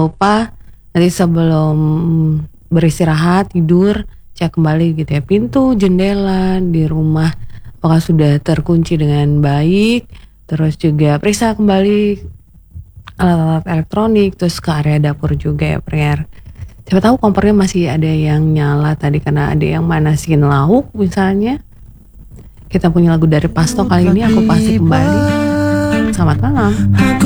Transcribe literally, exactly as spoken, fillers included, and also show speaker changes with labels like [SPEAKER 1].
[SPEAKER 1] lupa nanti sebelum beristirahat tidur cek kembali gitu ya, pintu, jendela di rumah apakah sudah terkunci dengan baik. Terus juga periksa kembali alat-alat elektronik, terus ke area dapur juga ya Priar. Siapa tahu kompornya masih ada yang nyala tadi karena ada yang manasin lauk misalnya. Kita punya lagu dari Pasto kali ini, Aku Pasti Kembali. Selamat malam.